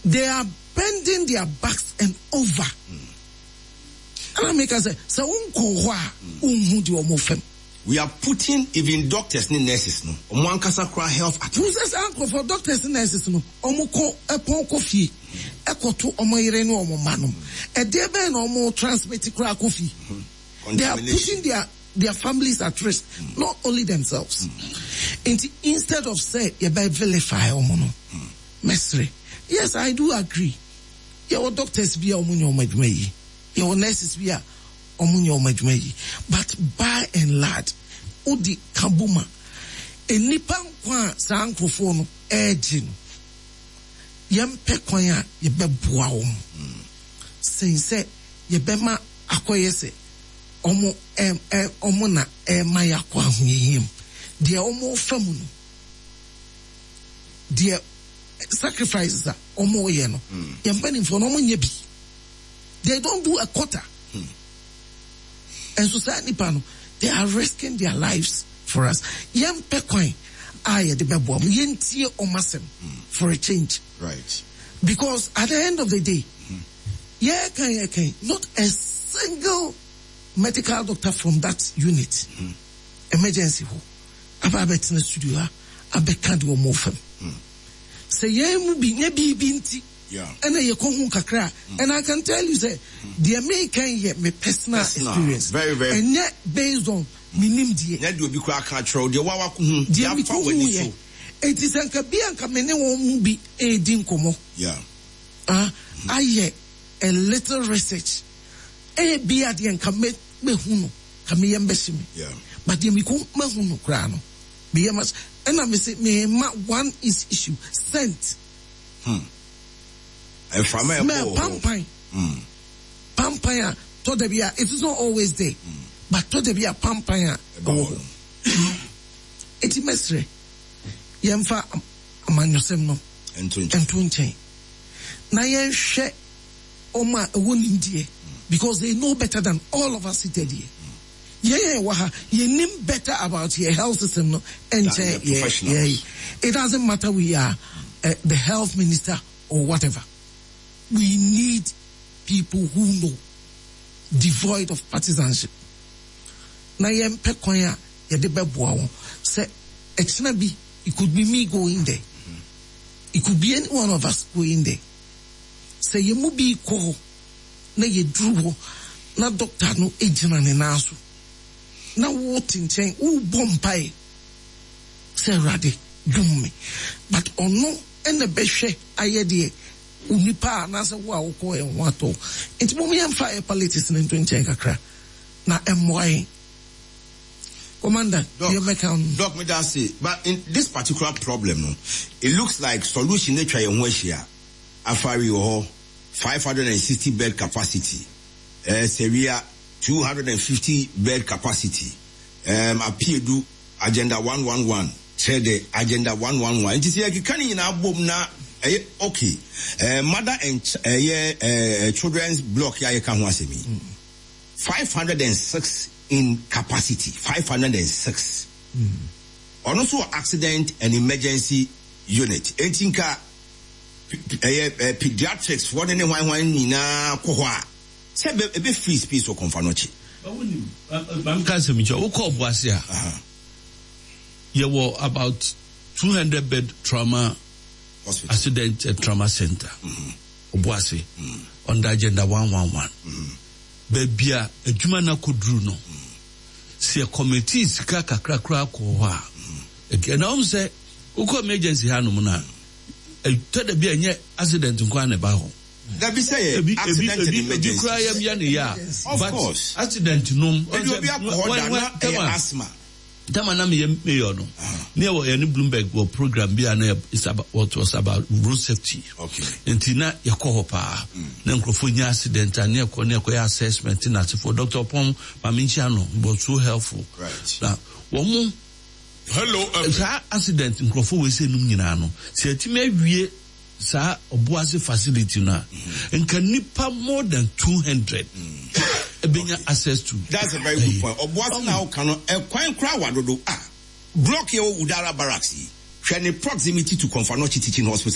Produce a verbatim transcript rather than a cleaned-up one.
They are bending their backs and over. Mm. And I make us say, so mm. we are putting even doctors and nurses no. Omo ankasa kra health at. Who says uncle for doctors and nurses no? Omo ko epon coffee. Ekoto omo ire no omo manum. E dey be no omo transmit kra coffee. They are putting their their families at risk, mm. not only themselves. Mm. And instead of say you better vilify omo no. Mesre. Yes, I do agree. Your doctors be omo nyo madwuma. Your nurses be omunyo majmeyi, but by and large, odi kabuma, enipa kwa sa ankrofo no edging. Yempe kwanya yebe bua om. Sense yebe ma akoyese omo em em omo na ema yakwa huyim. Dia omo famu no. Dia sacrifices omo ye no. Yempe ni for omo nyebi. They don't do a quarter. And society panel, they are risking their lives for us. Young Pequine, I the bebom, yentie omasem for a change. Right. Because at the end of the day, yeah, can yeah, can not a single medical doctor from that unit, mm. emergency ho, ababet in the studio, abekandi o mofem. Say yeah, mubi nebi binti. Yeah. And I kakra. Mm. And I can tell you, say, mm. the American yet me personal, personal experience. Very, very. And yet based on minim die. Net do be quite control. The wawa kuhu. The American it is an kabian kamene won be a dinkomo. Yeah. Ah, I hear a little research. A be at the encamet me huno. Kamiyam besimi. Yeah. But the mikum mahuno grano. Be a much. And I may say, me ma one is issue. Sent. Hmm. And from a pampine, pampine, todebia. It is not always there, mm. but todebia pampine. It is mesre. Yemfa amanyosem no. Entunche. Na yen she oma ewon indie because they know better than all of us seated here. Yeah, yeah, waha. You know better about your health system no. And yeah, yeah. It doesn't matter we are uh, the health minister or whatever. We need people who know, devoid of partisanship. Na yem pe kwanya ye de beboa won. Say exna bi, it could be me going there. It could be any one of us going there. Say ye mu bi ko na ye dru na doctor no ejina ne naso. Na wo tinchen wo bompai. Say rade dum me. But ono ene behwe ayede unipa na se wo a wo ko en wato enti mo me fire politics in twenty kakra na emwai commander you make am doc me that say but in this particular problem no it looks like solution na twa ye ho ahia afari ho five hundred sixty bed capacity eh Seria two hundred fifty bed capacity um appedu agenda one one one trade agenda one one one enti say kan nyina bom na okay, uh, mother and uh, uh, children's block ya can asemi. Five hundred and six in capacity. Five hundred and six. Mm. Also, accident and emergency unit. Eighteen ka pediatrics. What anyone one nina kohwa. Say a bit free space or confanochi. I'm canceling your okay boasia. You were about two hundred bed trauma. Hospital. Accident and trauma center. Mm-hmm. Obuasi. Mm-hmm. On the agenda one one one. Bebia, a Jumana Kudru no. See a committee, Sika Kakra Krakwa. Again, I say, Uko emergency Hanumuna. A third be a accident in Kwanebao. That be say, accident and emergency. Of course. Accident no. It will be a asthma. Tamana me mayor no. Near any Bloomberg or program be an is about what was about road safety. Okay. Entina yakohopa. Nankrofonia accident and near corner assessment in that for Doctor Pom Maminchano was so helpful. Right. Now one more hello accident in Crofo we say numinano. See a team every sa obuasi facility na. And can nipa more than two hundred. Being okay. Access to that's a very good point. Obuasi now can a quite crowd do ah block your Udara barracks. Share proximity to Confanochi Teaching Hospital.